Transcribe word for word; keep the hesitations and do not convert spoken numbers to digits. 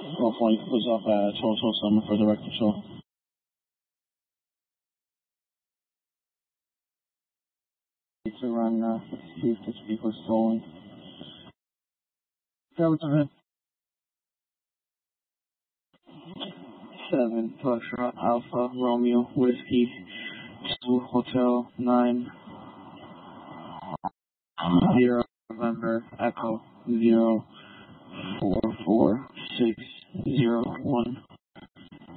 Golf one was off at twelve twelve summer for the record show. To run, uh, see if this vehicle is stolen. Delta seven Foxtrot Alpha Romeo Whiskey two Hotel nine zero November Echo zero four four six zero one.